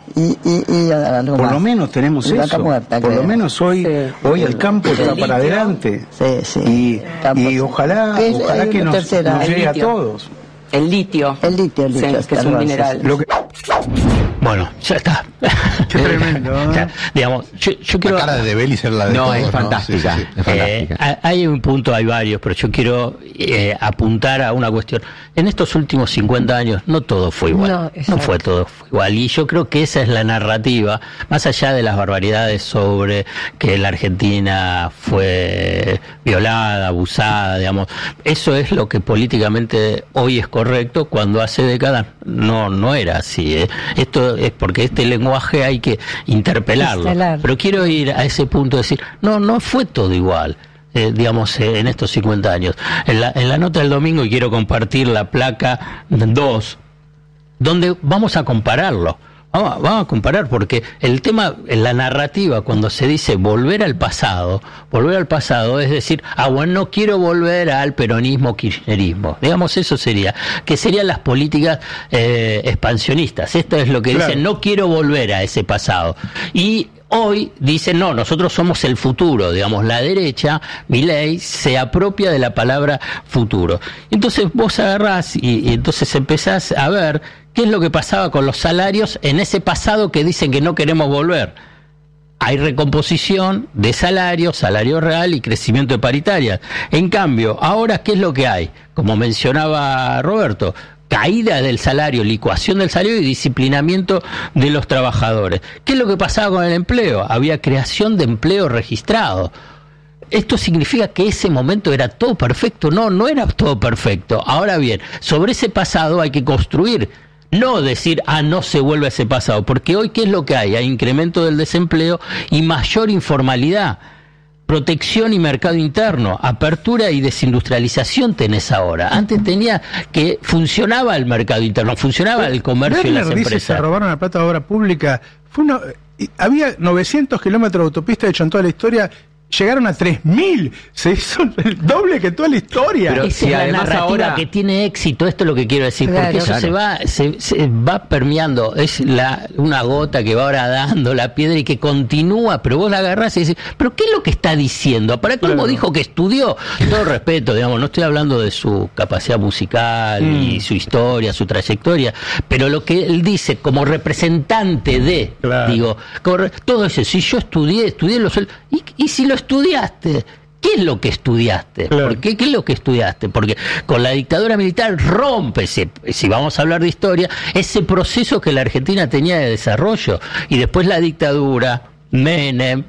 Y, y, y algo Por más. lo menos tenemos Y eso. vaca muerta, Por lo creo. menos hoy, Sí. hoy el campo está litio. para adelante. Sí, sí. Y, Campo, y sí. ojalá, ¿Qué es? ojalá Hay que una nos, tercera. nos El llegue a litio. todos. El litio. El litio, el litio. Sí, que está es un algo así, mineral. sí. Lo que, Bueno, ya está. Qué tremendo, ¿eh? O sea, digamos, yo, yo La quiero... cara de Debelis era la de No, todos, es fantástica. Sí, sí, sí. Es Eh, fantástica. ha- hay un punto, hay varios, pero yo quiero eh, apuntar a una cuestión. En estos últimos cincuenta años no todo fue igual. No, No, exacto. fue todo fue igual. Y yo creo que esa es la narrativa, más allá de las barbaridades sobre que la Argentina fue violada, abusada, digamos. Eso es lo que políticamente hoy es correcto, cuando hace décadas no, no era así. ¿eh? Esto es porque este lenguaje hay que interpelarlo. Instalar. Pero quiero ir a ese punto de decir, no, no fue todo igual. Eh, digamos, eh, en estos cincuenta años. En la, en la nota del domingo, y quiero compartir la placa dos, donde vamos a compararlo. Vamos, vamos a comparar, porque el tema, en la narrativa, cuando se dice volver al pasado, volver al pasado es decir, ah, bueno, no quiero volver al peronismo, kirchnerismo. Digamos, eso sería, que serían las políticas eh, expansionistas. Esto es lo que Claro. dicen, no quiero volver a ese pasado. Y hoy dicen, no, nosotros somos el futuro, digamos, la derecha, Milei, se apropia de la palabra futuro. Entonces vos agarrás y, y entonces empezás a ver qué es lo que pasaba con los salarios en ese pasado que dicen que no queremos volver. Hay recomposición de salario, salario real y crecimiento de paritarias. En cambio, ahora, ¿qué es lo que hay? Como mencionaba Roberto, caída del salario, licuación del salario y disciplinamiento de los trabajadores. ¿Qué es lo que pasaba con el empleo? Había creación de empleo registrado. ¿Esto significa que ese momento era todo perfecto? No, no era todo perfecto. Ahora bien, sobre ese pasado hay que construir. No decir, ah, no se vuelve a ese pasado, porque hoy, ¿qué es lo que hay? Hay incremento del desempleo y mayor informalidad. Protección y mercado interno, apertura y desindustrialización tenés ahora. Antes tenía que funcionaba el mercado interno, funcionaba el comercio y las Werner dice, se empresas. robaron la plata de obra pública. Fue una, y había novecientos kilómetros de autopista hecho en toda la historia. Llegaron a tres mil. Se hizo el doble que toda la historia. Pero Esa si es la además narrativa ahora- que tiene éxito, esto es lo que quiero decir, Claro. porque eso Claro. se va se, se va permeando, es la una gota que va ahora dando la piedra y que continúa, pero vos la agarrás y decís, pero ¿qué es lo que está diciendo? ¿Para cómo Claro. dijo que estudió? Todo respeto, digamos, no estoy hablando de su capacidad musical Mm. y su historia, su trayectoria, pero lo que él dice como representante de, Claro. digo, corre- todo eso, si yo estudié, estudié los... ¿Y, y si lo estudiaste? ¿Qué es lo que estudiaste? Claro. ¿Por qué? ¿Qué es lo que estudiaste? Porque con la dictadura militar rompe, ese, si vamos a hablar de historia, ese proceso que la Argentina tenía de desarrollo. Y después la dictadura, Menem,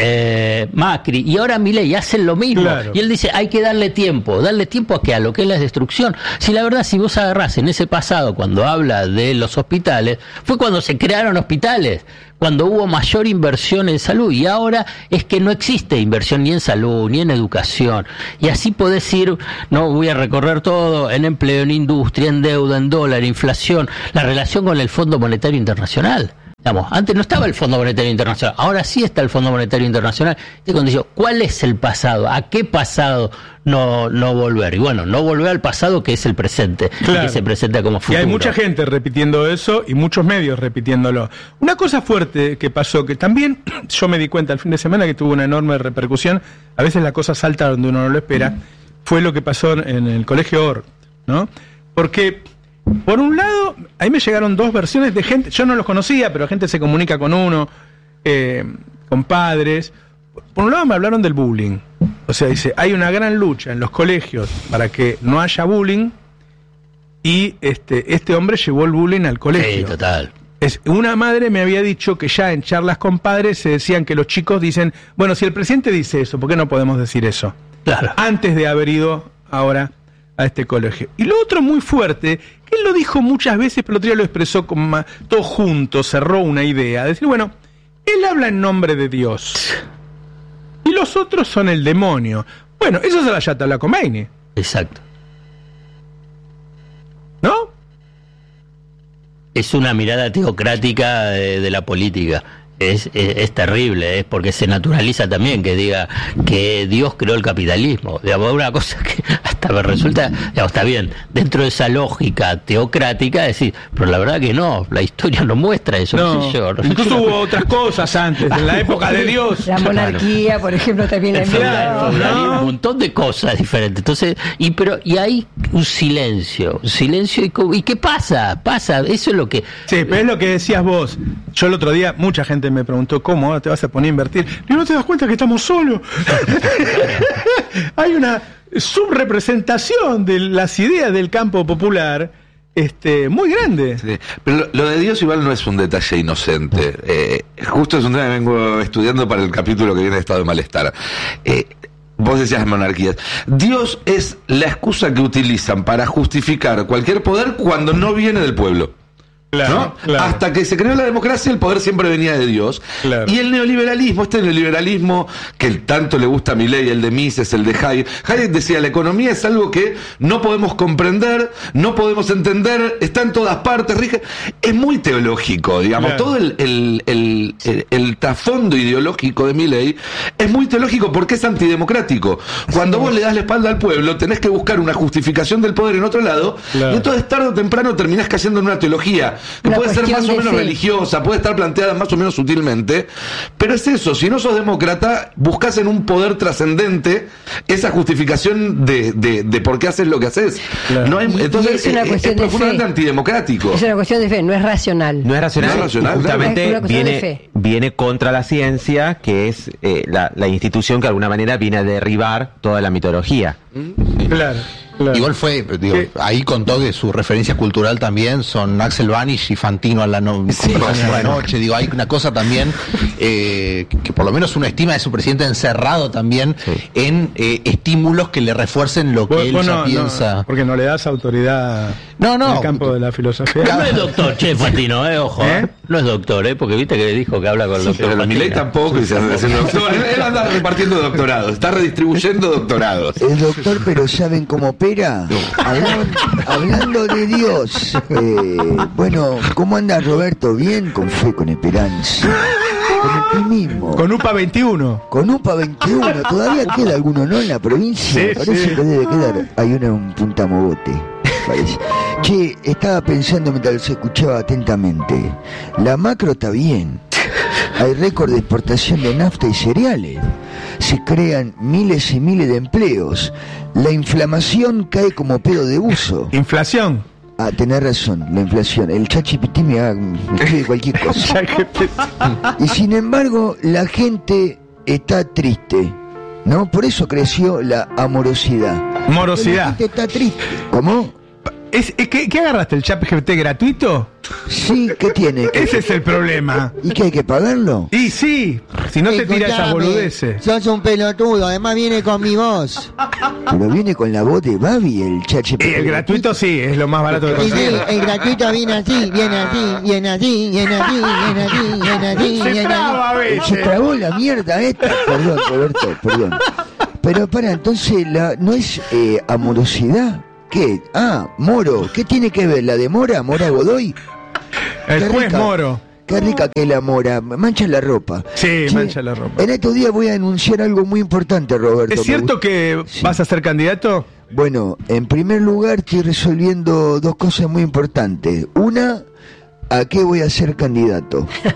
eh, Macri, y ahora Milei hacen lo mismo. Claro. Y él dice, hay que darle tiempo. ¿Darle tiempo a qué? A lo que es la destrucción. Si la verdad, si vos agarrás en ese pasado, cuando habla de los hospitales, fue cuando se crearon hospitales, cuando hubo mayor inversión en salud, y ahora es que no existe inversión ni en salud, ni en educación, y así podés ir, no voy a recorrer todo, en empleo, en industria, en deuda, en dólar, inflación, la relación con el Fondo Monetario Internacional. Digamos, antes no estaba el Fondo Monetario Internacional, ahora sí está el Fondo Monetario Internacional. Y cuando digo, ¿cuál es el pasado? ¿A qué pasado no, no volver? Y bueno, no volver al pasado, que es el presente, y Claro. que se presenta como Y futuro. hay mucha gente repitiendo eso y muchos medios repitiéndolo. Una cosa fuerte que pasó, que también yo me di cuenta el fin de semana que tuvo una enorme repercusión, a veces la cosa salta donde uno no lo espera, fue lo que pasó en el colegio Ort, ¿no? Porque, por un lado, ahí me llegaron dos versiones de gente, yo no los conocía, pero gente se comunica con uno, eh, con padres. Por un lado me hablaron del bullying. O sea, dice, hay una gran lucha en los colegios para que no haya bullying. Y este, este hombre llevó el bullying al Sí, colegio. total. Es, una madre me había dicho que ya en charlas con padres se decían que los chicos dicen, bueno, si el presidente dice eso, ¿por qué no podemos decir eso? Claro. Antes de haber ido ahora a este colegio. Y lo otro muy fuerte, que él lo dijo muchas veces, pero el otro día lo expresó como ma- todo junto, cerró una idea, decir, bueno, él habla en nombre de Dios. Y los otros son el demonio. Bueno, eso se la ya te habla Khomeini, Exacto. ¿no? Es una mirada teocrática de, de la política. Es, es, es terrible, es porque se naturaliza también que diga que Dios creó el capitalismo. Digamos, una cosa que hasta sea, me resulta, digamos, está bien, dentro de esa lógica teocrática, decir, pero la verdad que no, la historia no muestra eso. No, no sé yo, no incluso sé yo. hubo otras cosas antes, en la época de Dios. La monarquía, por ejemplo, también la El feudal- envió. feudalismo, ¿no? un montón de cosas diferentes. Entonces, y pero y hay un silencio, un silencio y, co- y ¿qué pasa? Pasa, eso es lo que Sí, pero es lo que decías vos. Yo el otro día, mucha gente me preguntó, ¿cómo ahora te vas a poner a invertir? Y no te das cuenta que estamos solos. Hay una subrepresentación de las ideas del campo popular este, muy grande. Sí, pero lo, lo de Dios igual no es un detalle inocente. Eh, justo es un tema que vengo estudiando para el capítulo que viene de estado de malestar. Eh, vos decías monarquías. Dios es la excusa que utilizan para justificar cualquier poder cuando no viene del pueblo. Claro, ¿no? claro. Hasta que se creó la democracia, el poder siempre venía de Dios. Claro. Y el neoliberalismo, este neoliberalismo que tanto le gusta a Milei, el de Mises, el de Hayek. Hayek decía, la economía es algo que no podemos comprender, no podemos entender, está en todas partes, rige. Es muy teológico, digamos. Claro. Todo el, el, el, el, el trasfondo ideológico de Milei es muy teológico porque es antidemocrático. Cuando vos le das la espalda al pueblo, tenés que buscar una justificación del poder en otro lado, Claro. y entonces tarde o temprano terminás cayendo en una teología que Una puede ser cuestión más o de menos fe. religiosa, puede estar planteada más o menos sutilmente, pero es eso, si no sos demócrata, buscas en un poder trascendente esa justificación de, de, de por qué haces lo que haces. Claro. No hay, Y- y entonces es una es, es cuestión de profundamente fe. antidemocrático. Es una cuestión de fe, no es racional. No es racional, No es racional, y justamente claro. Es una cuestión de viene, fe. viene contra la ciencia, que es eh, la, la institución que de alguna manera viene a derribar toda la mitología. Claro, claro. Igual fue, digo, Sí. ahí contó que su referencia cultural también son Axel Vanish y Fantino a la, no- a la noche. Digo, hay una cosa también eh, que por lo menos uno estima de su presidente encerrado también Sí. en eh, estímulos que le refuercen lo que Vos- él vos ya no- piensa. no, porque no le das autoridad No, no. en el campo de la filosofía. no es doctor, che, Fantino, eh, ojo, ¿Eh? ¿eh? No es doctor, eh, porque viste que dijo que habla con el doctor Pero Fantino. Milei tampoco y se anda haciendo doctor. Él, él anda repartiendo doctorados, está redistribuyendo doctorados. El doctor, pero ¿saben cómo opera? Hablan- hablando de Dios. eh, bueno, ¿cómo anda Roberto? Bien, con fe, con esperanza. Con optimismo. Con U P A veintiuno. Con U P A veintiuno. Todavía queda alguno, ¿no? En la provincia. Sí, Parece sí. que debe quedar. Hay uno en Punta Mogote. Parece. Che, estaba pensando mientras los escuchaba atentamente. La macro está bien. Hay récord de exportación de nafta y cereales. Se crean miles y miles de empleos. La inflamación cae como pedo de buzo. Inflación. Ah, tenés razón, la inflación. El ChatGPT me, ha- me escribe cualquier cosa. Y sin embargo, la gente está triste, ¿no? Por eso creció la amorosidad. La Morosidad. gente está triste. ¿Cómo? ¿Es, es que, ¿Qué agarraste? ¿El chat G P T gratuito? Sí, ¿qué tiene? Ese es el problema. ¿Y qué hay que pagarlo? Y sí, si no te tira esas boludeces. Sos un pelotudo, además viene con mi voz. Pero viene con la voz de Babi, el ChatGPT. Y el gratuito sí, es lo más barato de conseguir. el gratuito viene así, viene así, viene así, viene así, viene así, viene así, Se traba a veces. Se trabó la mierda esta. Perdón, Roberto, perdón. Pero para, entonces, la, ¿no es eh, amorosidad? ¿Qué? Ah, Moro. ¿Qué tiene que ver? ¿La de Mora? ¿Mora Godoy? El Qué juez rica. Moro. Qué rica que es la Mora. Mancha la ropa. Sí, Che, mancha la ropa. En estos días voy a anunciar algo muy importante, Roberto. ¿Es Me cierto gusta- que Sí. vas a ser candidato? Bueno, en primer lugar estoy resolviendo dos cosas muy importantes. Una, ¿a qué voy a ser candidato?